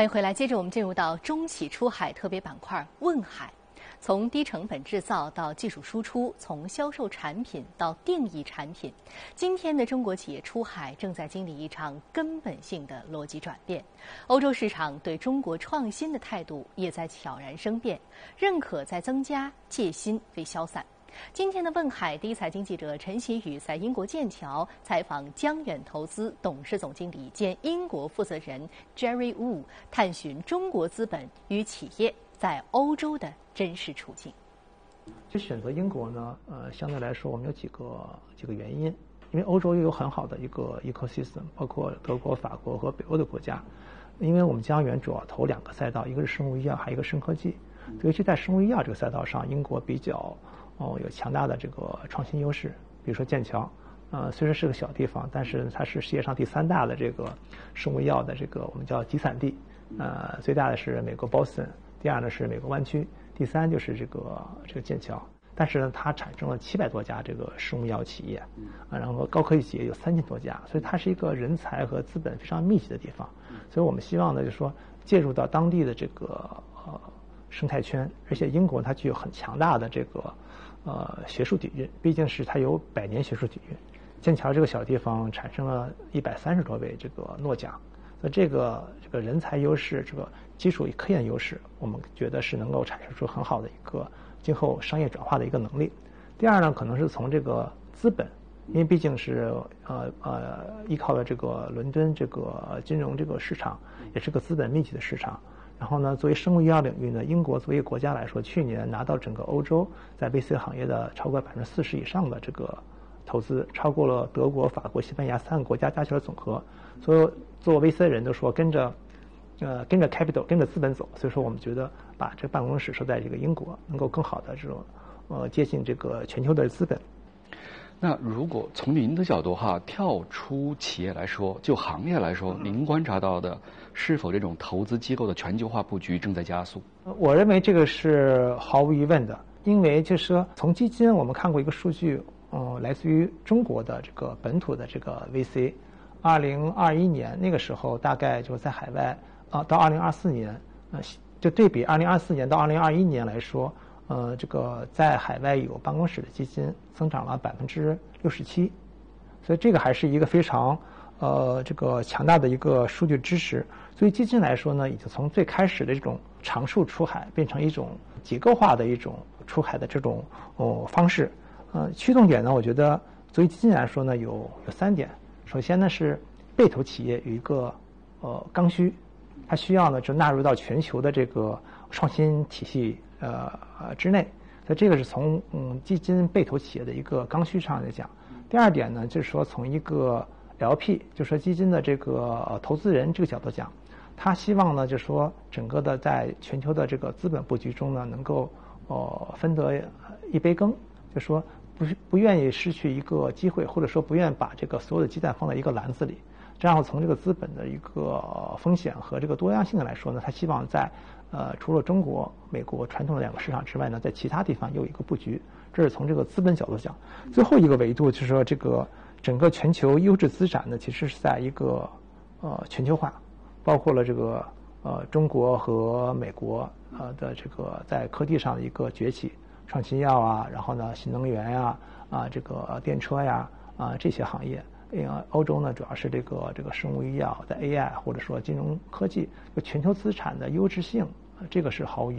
欢迎回来，接着我们进入到中企出海特别板块“问海”。从低成本制造到技术输出，从销售产品到定义产品，今天的中国企业出海正在经历一场根本性的逻辑转变。欧洲市场对中国创新的态度也在悄然生变，认可在增加，戒心非消散。今天的问海第一财经记者陈喜宇在英国剑桥采访江远投资董事总经理兼英国负责人 Jerry Wu， 探寻中国资本与企业在欧洲的真实处境。 就选择英国呢，相对来说我们有几个原因，因为欧洲又有很好的一个 ecosystem， 包括德国、法国和北欧的国家。因为我们江远主要投2个赛道，一个是生物医药，还有一个生科技。尤其在生物医药这个赛道上，英国比较有强大的这个创新优势。比如说剑桥，虽然是个小地方，但是它是世界上第3大的这个生物医药的这个我们叫集散地。最大的是美国 Boston， 第2呢是美国湾区，第3就是这个剑桥。但是呢，它产生了700多家这个生物医药企业，然后高科技企业有3000多家，所以它是一个人才和资本非常密集的地方。所以我们希望呢，就是说介入到当地的这个生态圈，而且英国它具有很强大的这个学术底蕴，毕竟是它有100年学术底蕴。剑桥这个小地方产生了130多位这个诺奖，那这个人才优势，这个基础科研优势，我们觉得是能够产生出很好的一个今后商业转化的一个能力。第2呢，可能是从这个资本，因为毕竟是依靠了这个伦敦这个金融这个市场，也是个资本密集的市场。然后呢，作为生物医药领域呢，英国作为国家来说，去年拿到整个欧洲在 VC 行业的超过40%以上的这个投资，超过了德国、法国、西班牙3个国家加起来总和。所有做 VC 的人都说跟着 capital 跟着资本走，所以说我们觉得把这个办公室设在这个英国，能够更好的这种接近这个全球的资本。 那如果从您的角度跳出企业来说，就行业来说，您观察到的是否这种投资机构的全球化布局正在加速？ 我认为这个是毫无疑问的，因为就是说从基金我们看过一个数据，来自于中国的这个本土的这个 VC，2021年那个时候大概就在海外到2024年，就对比2024年到2021年来说。这个在海外有办公室的基金增长了67%，所以这个还是一个非常这个强大的一个数据支持。所以基金来说呢，已经从最开始的这种常数出海变成一种结构化的一种出海的这种方式。驱动点呢，我觉得作为基金来说呢，有3点。首先呢是被投企业有一个刚需，它需要呢就纳入到全球的这个创新体系之内，所以这个是从基金被投企业的一个刚需上来讲。第2点呢，就是说从一个 LP， 就是说基金的这个投资人这个角度讲，他希望呢，就是说整个的在全球的这个资本布局中呢，能够分得一杯羹，就是说不愿意失去一个机会，或者说不愿把这个所有的鸡蛋放在一个篮子里。这样从这个资本的一个风险和这个多样性来说呢，他希望在除了中国、美国传统的2个市场之外呢，在其他地方又有一个布局。这是从这个资本角度讲。最后一个维度就是说，这个整个全球优质资产呢，其实是在一个全球化，包括了这个中国和美国的这个在科技上的一个崛起，创新药啊，然后呢新能源呀这个电车呀这些行业。欧洲呢，主要是这个生物医药的 AI 或者说金融科技，全球资产的优质性，这个是毫无疑问。